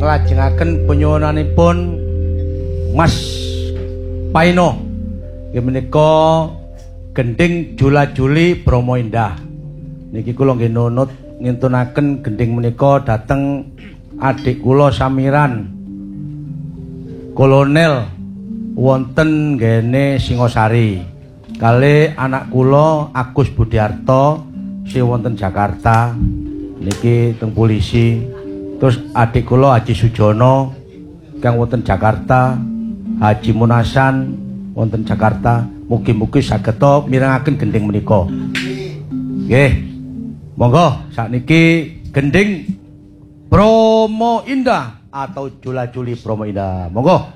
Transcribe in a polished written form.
nglajengaken penyuwunanipun Mas Paino nggih menika gending Jula-juli Bromo Indah. Niki kula nggih nunut ngintunaken gending menika dhateng adik kula samiran Kolonel wonten nggene Singosari. Kalih anak kula Agus Budiarto sing wonten Jakarta niki teng polisi. Terus adik kula Haji Sujono kang wonten Jakarta, Haji Munasan wonten Jakarta. Mugi-mugi saged mirengaken gending menika. Nggih. Monggo sakniki gending Bromo Indah atau Jula-juli Bromo Indah. Monggo.